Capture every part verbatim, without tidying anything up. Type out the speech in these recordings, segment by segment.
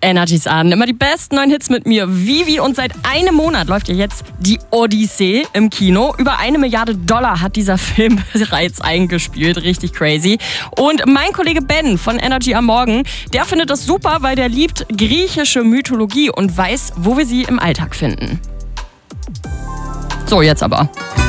Energies an. Immer die besten neuen Hits mit mir, Vivi. Und seit einem Monat läuft ja jetzt die Odyssee im Kino. Über eine Milliarde Dollar hat dieser Film bereits eingespielt. Richtig crazy. Und mein Kollege Ben von Energy am Morgen, der findet das super, weil der liebt griechische Mythologie und weiß, wo wir sie im Alltag finden. So, jetzt aber.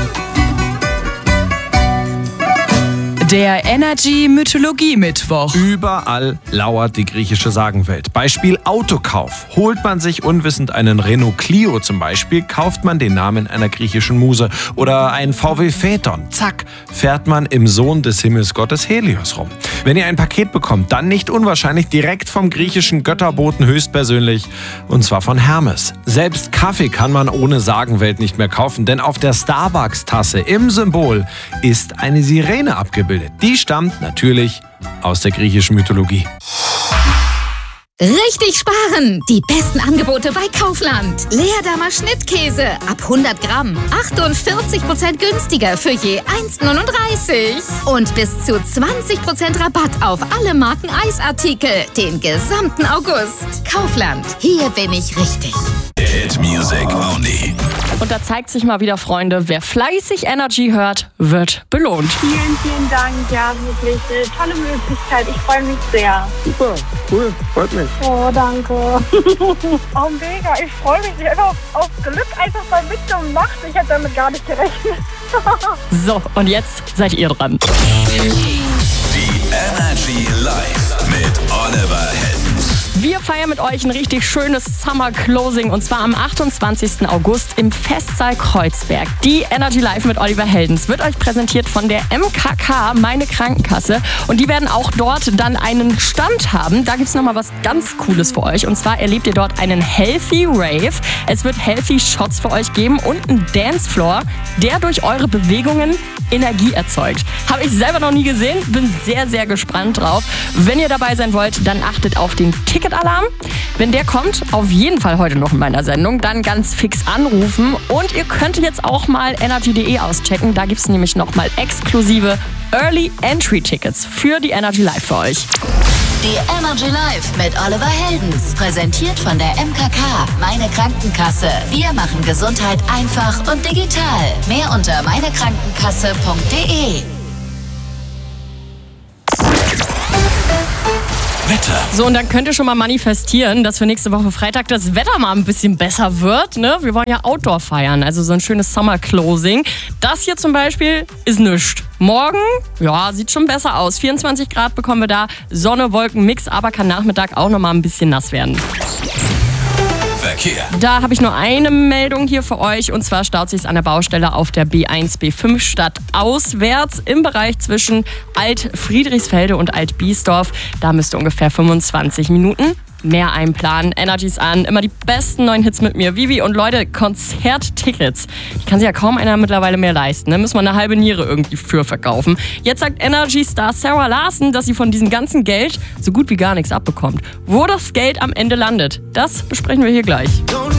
Der Energy Mythologie Mittwoch. Überall lauert die griechische Sagenwelt. Beispiel Autokauf. Holt man sich unwissend einen Renault Clio zum Beispiel, kauft man den Namen einer griechischen Muse. Oder ein V W Phaeton. Zack, fährt man im Sohn des Himmelsgottes Helios rum. Wenn ihr ein Paket bekommt, dann nicht unwahrscheinlich direkt vom griechischen Götterboten höchstpersönlich. Und zwar von Hermes. Selbst Kaffee kann man ohne Sagenwelt nicht mehr kaufen, denn auf der Starbucks-Tasse im Symbol ist eine Sirene abgebildet. Die stammt natürlich aus der griechischen Mythologie. Richtig sparen! Die besten Angebote bei Kaufland. Leerdammer Schnittkäse ab hundert Gramm. achtundvierzig Prozent günstiger für je eins neununddreißig. Und bis zu zwanzig Prozent Rabatt auf alle Marken Eisartikel. Den gesamten August. Kaufland. Hier bin ich richtig. Hit Music Only. Und da zeigt sich mal wieder, Freunde, wer fleißig Energy hört, wird belohnt. Vielen, vielen Dank. Ja, wirklich eine tolle Möglichkeit. Ich freue mich sehr. Super, cool, freut mich. Oh, danke. Oh, mega. Ich freue mich einfach auf Glück einfach mal mitgemacht. Ich hätte damit gar nicht gerechnet. So, und jetzt seid ihr dran. Die Energy Live mit Oliver Heldens. Wir feiern mit euch ein richtig schönes Summer Closing und zwar am achtundzwanzigsten August im Festsaal Kreuzberg. Die Energy Live mit Oliver Heldens wird euch präsentiert von der M K K, meine Krankenkasse. Und die werden auch dort dann einen Stand haben. Da gibt es nochmal was ganz Cooles für euch. Und zwar erlebt ihr dort einen Healthy Rave. Es wird Healthy Shots für euch geben und einen Dancefloor, der durch eure Bewegungen Energie erzeugt. Habe ich selber noch nie gesehen, bin sehr, sehr gespannt drauf. Wenn ihr dabei sein wollt, dann achtet auf den Ticketalarm. Wenn der kommt, auf jeden Fall heute noch in meiner Sendung, dann ganz fix anrufen. Und ihr könnt jetzt auch mal energy punkt de auschecken. Da gibt es nämlich nochmal exklusive Early Entry Tickets für die Energy Live für euch. Die Energy Live mit Oliver Heldens. Präsentiert von der M K K, meine Krankenkasse. Wir machen Gesundheit einfach und digital. Mehr unter meinekrankenkasse punkt de. Wetter. So, und dann könnt ihr schon mal manifestieren, dass für nächste Woche Freitag das Wetter mal ein bisschen besser wird. Ne? Wir wollen ja Outdoor feiern, also so ein schönes Summer Closing. Das hier zum Beispiel ist nichts. Morgen, ja, sieht schon besser aus. vierundzwanzig Grad bekommen wir da, Sonne, Wolken, Mix, aber kann Nachmittag auch noch mal ein bisschen nass werden. Verkehr. Da habe ich nur eine Meldung hier für euch und zwar staut sich es an der Baustelle auf der B eins B fünf stadtauswärts im Bereich zwischen Alt-Friedrichsfelde und Alt-Biesdorf. Da müsst ihr ungefähr fünfundzwanzig Minuten mehr einplanen. Energies an, immer die besten neuen Hits mit mir. Vivi und Leute, Konzerttickets. Die kann sich ja kaum einer mittlerweile mehr leisten. Da müssen wir eine halbe Niere irgendwie für verkaufen. Jetzt sagt Energy-Star Sarah Larsen, dass sie von diesem ganzen Geld so gut wie gar nichts abbekommt. Wo das Geld am Ende landet, das besprechen wir hier gleich.